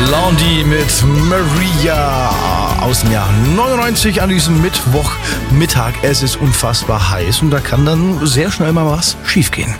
Blondie mit Maria aus dem Jahr 99 an diesem Mittwochmittag. Es ist unfassbar heiß und da kann dann sehr schnell mal was schiefgehen.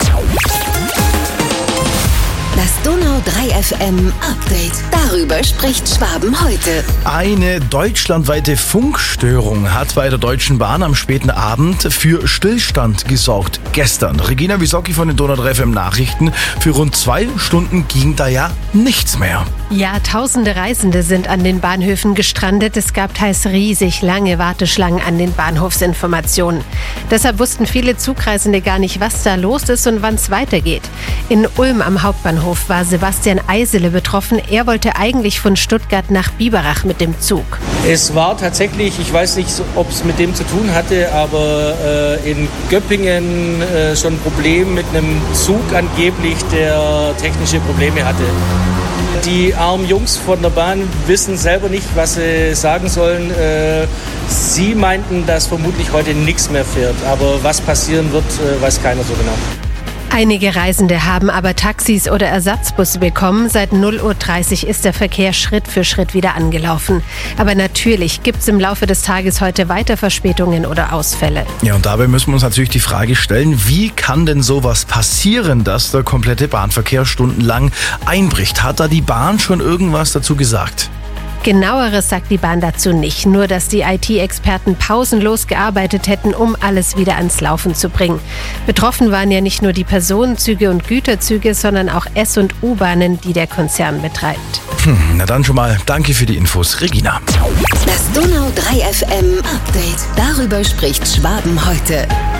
Das Donau 3 FM Update. Darüber spricht Schwaben heute. Eine deutschlandweite Funkstörung hat bei der Deutschen Bahn am späten Abend für Stillstand gesorgt. Gestern. Regina Wisocki von den Donau 3 FM Nachrichten. Für rund 2 Stunden ging da ja nichts mehr. Ja, tausende Reisende sind an den Bahnhöfen gestrandet. Es gab teils riesig lange Warteschlangen an den Bahnhofsinformationen. Deshalb wussten viele Zugreisende gar nicht, was da los ist und wann es weitergeht. In Ulm am Hauptbahnhof war Sebastian Eisele betroffen. Er wollte eigentlich von Stuttgart nach Biberach mit dem Zug. Es war tatsächlich, ich weiß nicht, ob es mit dem zu tun hatte, aber in Göppingen schon ein Problem mit einem Zug angeblich, der technische Probleme hatte. Die armen Jungs von der Bahn wissen selber nicht, was sie sagen sollen. Sie meinten, dass vermutlich heute nichts mehr fährt. Aber was passieren wird, weiß keiner so genau. Einige Reisende haben aber Taxis oder Ersatzbusse bekommen. Seit 0:30 Uhr ist der Verkehr Schritt für Schritt wieder angelaufen. Aber natürlich gibt es im Laufe des Tages heute weiter Verspätungen oder Ausfälle. Ja, und dabei müssen wir uns natürlich die Frage stellen, wie kann denn sowas passieren, dass der komplette Bahnverkehr stundenlang einbricht? Hat da die Bahn schon irgendwas dazu gesagt? Genaueres sagt die Bahn dazu nicht, nur dass die IT-Experten pausenlos gearbeitet hätten, um alles wieder ans Laufen zu bringen. Betroffen waren ja nicht nur die Personenzüge und Güterzüge, sondern auch S- und U-Bahnen, die der Konzern betreibt. Na dann schon mal danke für die Infos, Regina. Das Donau 3 FM Update. Darüber spricht Schwaben heute.